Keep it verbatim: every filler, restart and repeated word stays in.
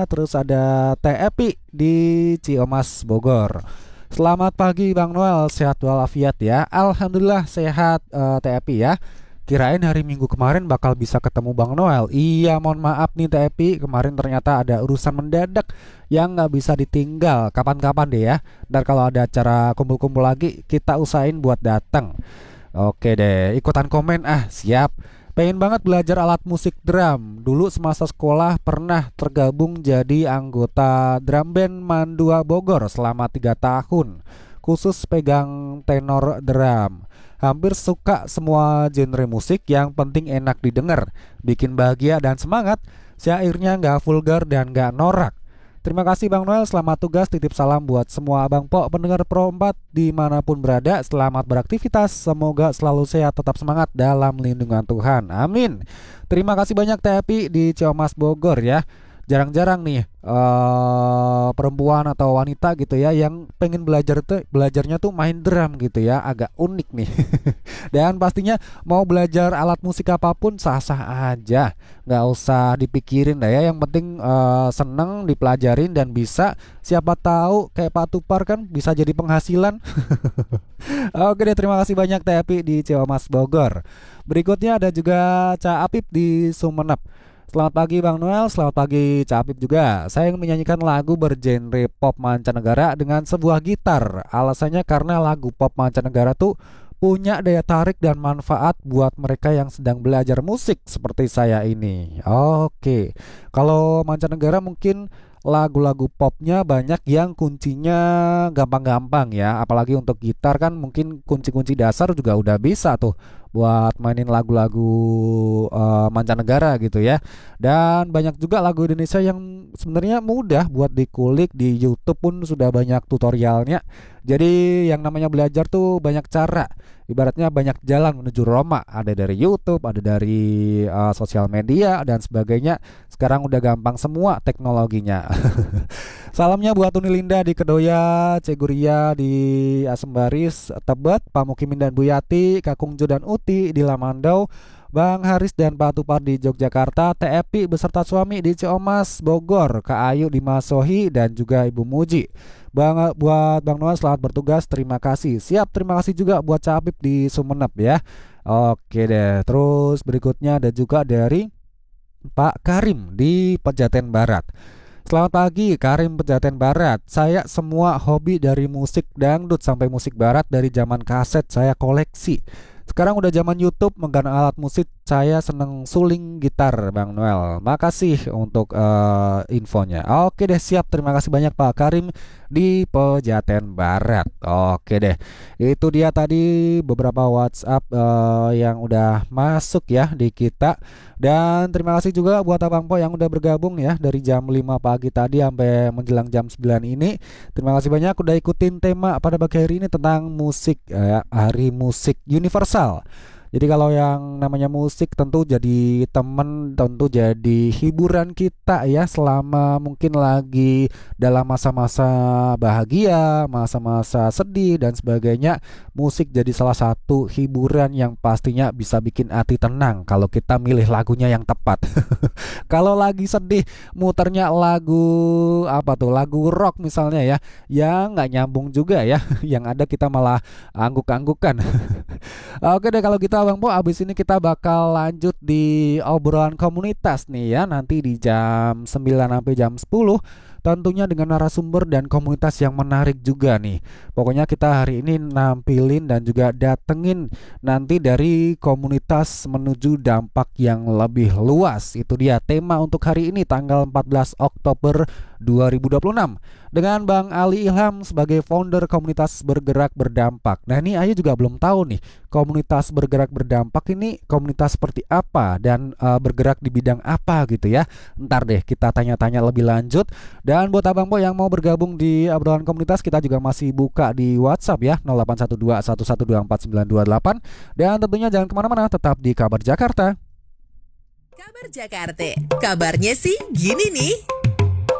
terus ada Teh Epi di Ciamas Bogor. Selamat pagi Bang Noel, sehat walafiat ya. Alhamdulillah sehat eh, Teh Epi ya. Kirain hari Minggu kemarin bakal bisa ketemu Bang Noel. Iya, mohon maaf nih Teh Epi, kemarin ternyata ada urusan mendadak yang nggak bisa ditinggal. Kapan-kapan deh ya. Dan kalau ada acara kumpul-kumpul lagi, kita usahain buat datang. Oke deh, ikutan komen ah, siap. Pengen banget belajar alat musik drum. Dulu semasa sekolah pernah tergabung jadi anggota drum band Mandua Bogor selama tiga tahun. Khusus pegang tenor drum. Hampir suka semua genre musik, yang penting enak didengar, bikin bahagia dan semangat. Syairnya nggak vulgar dan nggak norak. Terima kasih Bang Noel, selamat tugas, titip salam buat semua Abang Po pendengar Pro empat dimanapun berada. Selamat beraktivitas, semoga selalu sehat, tetap semangat dalam lindungan Tuhan, amin. Terima kasih banyak Teh Epi di Ciamas Bogor ya. Jarang-jarang nih uh, perempuan atau wanita gitu ya yang pengen belajar tuh, belajarnya tuh main drum gitu ya, agak unik nih. Dan pastinya mau belajar alat musik apapun sah-sah aja, nggak usah dipikirin dah ya. Yang penting uh, seneng dipelajarin dan bisa, siapa tahu kayak Pak Tupar kan bisa jadi penghasilan. Oke deh, terima kasih banyak Teh Epi di Ciamas Bogor. Berikutnya ada juga Ca Apip di Sumenep. Selamat pagi Bang Noel, selamat pagi Ca Apip juga. Saya ingin menyanyikan lagu bergenre pop mancanegara dengan sebuah gitar. Alasannya karena lagu pop mancanegara tuh punya daya tarik dan manfaat buat mereka yang sedang belajar musik seperti saya ini. Oke, kalau mancanegara mungkin lagu-lagu popnya banyak yang kuncinya gampang-gampang ya. Apalagi untuk gitar kan mungkin kunci-kunci dasar juga udah bisa tuh buat mainin lagu-lagu uh, mancanegara gitu ya. Dan banyak juga lagu Indonesia yang sebenarnya mudah buat dikulik, di YouTube pun sudah banyak tutorialnya. Jadi yang namanya belajar tuh banyak cara. Ibaratnya banyak jalan menuju Roma. Ada dari YouTube, ada dari uh, sosial media dan sebagainya. Sekarang udah gampang semua teknologinya. Salamnya buat Uni Linda di Kedoya, Ceguria di Asembaris, Tebet, Pak Mukimin dan Bu Yati, Kakung Jo dan Uti di Lamandau, Bang Haris dan Pak Tupar di Yogyakarta, Teh Epi beserta suami di Ciamas Bogor, Kak Ayu di Masohi dan juga Ibu Muji. Bang, buat Bang Noel selamat bertugas, terima kasih. Siap, terima kasih juga buat Ca Apip di Sumenep ya. Oke deh, terus berikutnya ada juga dari Pak Karim di Pejaten Barat. Selamat pagi Karim, Pejaten Barat. Saya semua hobi dari musik dangdut sampai musik barat dari zaman kaset saya koleksi. Sekarang udah zaman YouTube, menggunakan alat musik. Saya seneng suling gitar Bang Noel. Makasih untuk uh, infonya. Oke deh, siap. Terima kasih banyak Pak Karim di Pejaten Barat. Oke deh, itu dia tadi beberapa WhatsApp uh, yang udah masuk ya di kita. Dan terima kasih juga buat Abang Po yang udah bergabung ya dari jam lima pagi tadi sampai menjelang jam sembilan ini. Terima kasih banyak udah ikutin tema pada pagi hari ini tentang musik ya, Hari Musik Universal. Jadi kalau yang namanya musik tentu jadi temen, tentu jadi hiburan kita ya selama mungkin lagi dalam masa-masa bahagia, masa-masa sedih dan sebagainya. Musik jadi salah satu hiburan yang pastinya bisa bikin hati tenang kalau kita milih lagunya yang tepat. Kalau lagi sedih muternya lagu apa tuh, lagu rock misalnya ya, yang nggak nyambung juga ya. Yang ada kita malah angguk-anggukan. Oke deh kalau gitu Abang Po, abis ini kita bakal lanjut di obrolan komunitas nih ya. Nanti di jam sembilan sampai jam sepuluh, tentunya dengan narasumber dan komunitas yang menarik juga nih. Pokoknya kita hari ini nampilin dan juga datengin nanti dari komunitas menuju dampak yang lebih luas. Itu dia tema untuk hari ini tanggal empat belas Oktober dua ribu dua puluh enam dengan Bang Ali Ilham sebagai founder komunitas bergerak berdampak. Nah ini Ayu juga belum tahu nih, komunitas bergerak berdampak ini komunitas seperti apa dan uh, bergerak di bidang apa gitu ya. Ntar deh kita tanya-tanya lebih lanjut. Dan buat Abang Po yang mau bergabung di obrolan komunitas, kita juga masih buka di WhatsApp ya nol delapan satu dua satu satu dua empat sembilan dua delapan. Dan tentunya jangan kemana-mana, tetap di Kabar Jakarta. Kabar Jakarta, kabarnya sih gini nih.